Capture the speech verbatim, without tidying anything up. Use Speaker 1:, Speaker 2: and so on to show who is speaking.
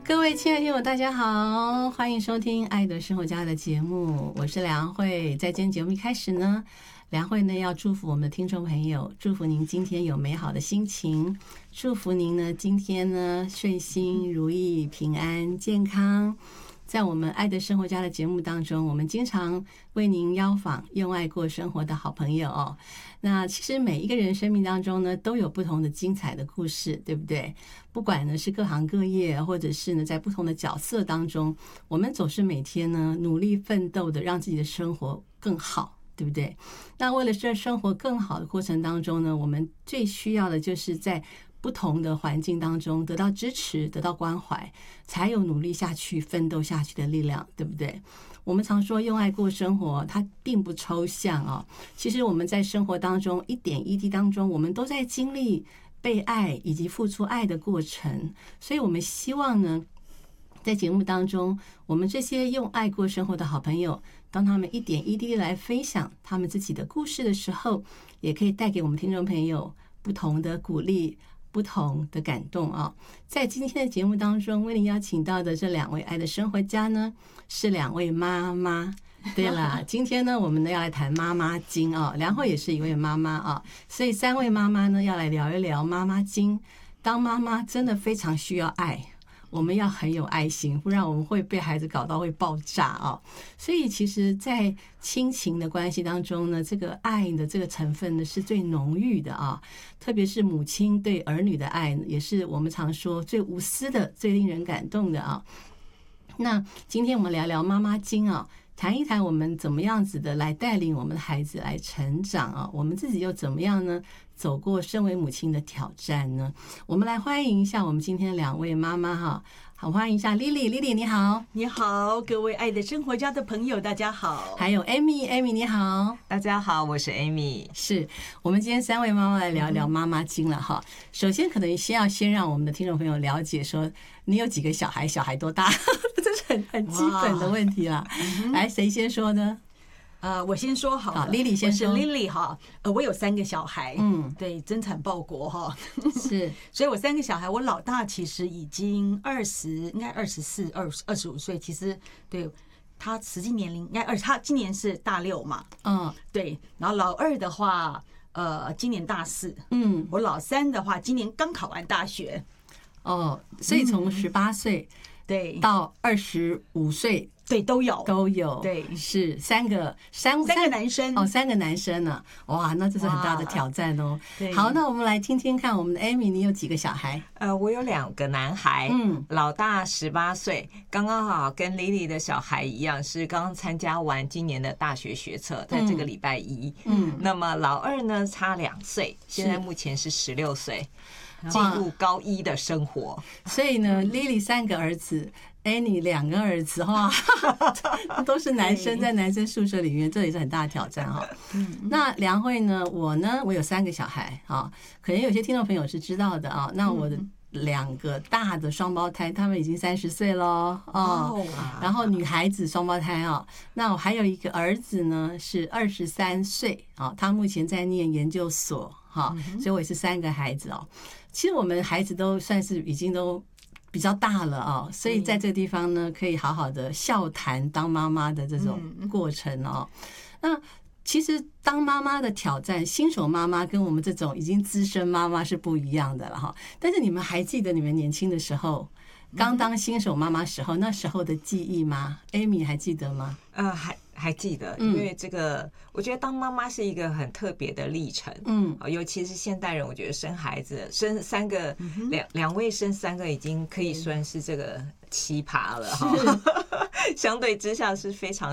Speaker 1: 各位亲爱的听友大家好，欢迎收听爱的生活家的节目，我是梁慧。在今天节目一开始呢，梁慧呢要祝福我们的听众朋友，祝福您今天有美好的心情，祝福您呢今天呢顺心如意平安健康。在我们爱的生活家的节目当中，我们经常为您邀访用爱过生活的好朋友哦。那其实每一个人生命当中呢，都有不同的精彩的故事，对不对？不管呢是各行各业，或者是呢在不同的角色当中，我们总是每天呢努力奋斗的，让自己的生活更好，对不对？那为了这生活更好的过程当中呢，我们最需要的就是在不同的环境当中得到支持，得到关怀，才有努力下去奋斗下去的力量，对不对？我们常说用爱过生活，它并不抽象啊。其实我们在生活当中一点一滴当中，我们都在经历被爱以及付出爱的过程。所以我们希望呢，在节目当中，我们这些用爱过生活的好朋友，当他们一点一滴来分享他们自己的故事的时候，也可以带给我们听众朋友不同的鼓励，不同的感动啊！在今天的节目当中，为您邀请到的这两位爱的生活家呢，是两位妈妈。对了，今天呢，我们呢要来谈妈妈经啊，梁慧也是一位妈妈啊，所以三位妈妈呢要来聊一聊妈妈经。当妈妈真的非常需要爱，我们要很有爱心，不然我们会被孩子搞到会爆炸啊！所以其实在亲情的关系当中呢，这个爱的这个成分呢是最浓郁的啊，特别是母亲对儿女的爱，也是我们常说最无私的、最令人感动的啊。那今天我们聊聊妈妈经啊，谈一谈我们怎么样子的来带领我们的孩子来成长啊，我们自己又怎么样呢？走过身为母亲的挑战呢？我们来欢迎一下我们今天两位妈妈哈，好，欢迎一下 Lily，Lily 你好。
Speaker 2: 你好，各位爱的生活家的朋友，大家好。
Speaker 1: 还有 Amy，Amy 你好。
Speaker 3: 大家好，我是 Amy。
Speaker 1: 是我们今天三位妈妈来聊聊妈妈经了哈。首先可能先要先让我们的听众朋友了解说，你有几个小孩，小孩多大？这是很很基本的问题啦。来，谁先说呢？
Speaker 2: 呃，我先说好了，
Speaker 1: 好 ，Lily 先说。
Speaker 2: 我是 Lily 哈，呃，我有三个小孩，
Speaker 1: 嗯，
Speaker 2: 对，增产报国哈，
Speaker 1: 是，
Speaker 2: 所以我三个小孩，我老大其实已经二十，应该二十四、二二十五岁，其实对他实际年龄应该二，他今年是大六嘛，
Speaker 1: 嗯，
Speaker 2: 对，然后老二的话，呃，今年大四，
Speaker 1: 嗯，
Speaker 2: 我老三的话，今年刚考完大学，
Speaker 1: 哦，所以从十八岁
Speaker 2: 对
Speaker 1: 到二十五岁。
Speaker 2: 对，都有
Speaker 1: 都有，
Speaker 2: 对，
Speaker 1: 是三个三
Speaker 2: 三个男生
Speaker 1: 哦，三个男生呢、啊，哇，那这是很大的挑战哦。好，那我们来听听看，我们的 Amy， 你有几个小孩？
Speaker 3: 呃，我有两个男孩，
Speaker 1: 嗯，
Speaker 3: 老大十八岁，刚刚好跟 Lily 的小孩一样，是刚参加完今年的大学学测，在这个礼拜一。嗯，那么老二呢，差两岁，现在目前是十六岁，进入高一的生活。
Speaker 1: 所以呢 ，Lily 三个儿子。Annie 两个儿子哈，都是男生，在男生宿舍里面，这也是很大的挑战哈。那梁慧呢？我呢？我有三个小孩啊，可能有些听众朋友是知道的啊。那我的两个大的双胞胎，他们已经三十岁了哦。然后女孩子双胞胎啊，那我还有一个儿子呢，是二十三岁啊，他目前在念研究所哈，所以我也是三个孩子哦。其实我们孩子都算是已经都比较大了啊，所以在这个地方呢，可以好好的笑谈当妈妈的这种过程哦。那其实当妈妈的挑战，新手妈妈跟我们这种已经资深妈妈是不一样的了哈。但是你们还记得你们年轻的时候，刚当新手妈妈时候那时候的记忆吗 ？Amy 还记得吗？
Speaker 3: 呃，还还记得，因为这个，我觉得当妈妈是一个很特别的历程，嗯，尤其是现代人，我觉得生孩子，生三个，两两位生三个，已经可以算是这个奇葩了哈，相对之下是非常